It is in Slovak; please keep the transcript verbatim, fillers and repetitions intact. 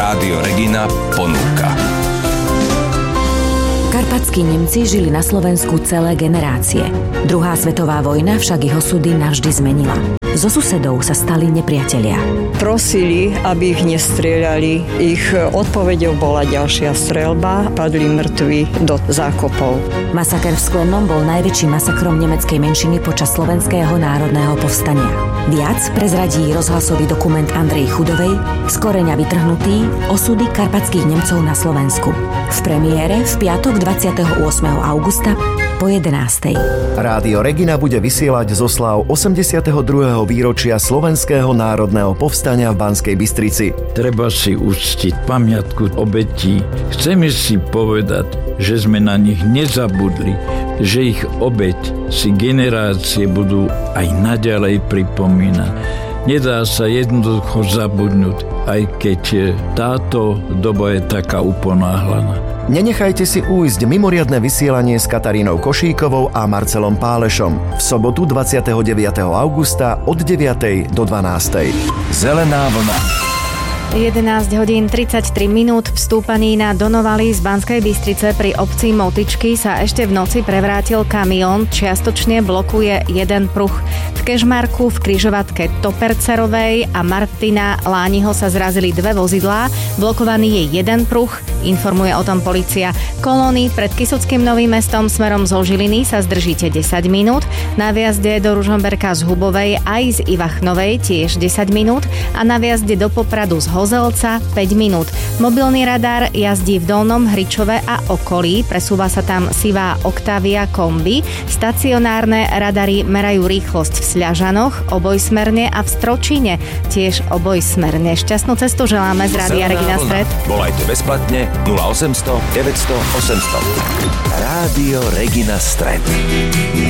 Rádio Regina ponúka. Karpatskí Nemci žili na Slovensku celé generácie. Druhá svetová vojna však ich osudy navždy zmenila. Zo susedov sa stali nepriatelia. Prosili, aby ich nestrieľali. Ich odpoveďou bola ďalšia streľba. Padli mŕtvi do zákopov. Masaker v Sklennom bol najväčším masakrom nemeckej menšiny počas Slovenského národného povstania. Viac prezradí rozhlasový dokument Andrej Chudovej Z koreňa vytrhnutý osudy karpatských Nemcov na Slovensku. V premiére v piatok dvadsiateho ôsmeho augusta po jedenástej. Rádio Regina bude vysielať zo sláv osemdesiateho druhého výročia Slovenského národného povstania v Banskej Bystrici. Treba si uctiť pamiatku obetí. Chceme si povedať, že sme na nich nezabudli, že ich obeť si generácie budú aj naďalej pripomínať. Nedá sa jednoducho zabudnúť, aj keď táto doba je taká uponáhlaná. Nenechajte si ujsť mimoriadne vysielanie s Katarínou Košíkovou a Marcelom Pálešom v sobotu dvadsiateho deviateho augusta od deviatej do dvanástej. Zelená vlna. jedenásť hodín tridsaťtri minút v stúpaní na Donovali z Banskej Bystrice pri obci Motyčky sa ešte v noci prevrátil kamión, čiastočne blokuje jeden pruh. V Kežmarku, v križovatke Topercerovej a Martina Lániho sa zrazili dve vozidlá, blokovaný je jeden pruh, informuje o tom polícia. Kolóny pred Kysuckým Novým Mestom smerom zo Žiliny sa zdržíte desať minút, na viazde do Ružomberka z Hubovej aj z Ivachnovej tiež desať minút a na viazde do Popradu z Hozelca päť minút. Mobilný radar jazdí v Dolnom Hričove a okolí, presúva sa tam sivá Octavia kombi. Stacionárne radary merajú rýchlosť v Sľažanoch, obojsmerne a v Stročine tiež obojsmerne. Šťastnú cestu želáme z Rádia Regina Stred. Volajte bezplatne nula osemsto deväťsto osemsto. Rádio Regina Stred.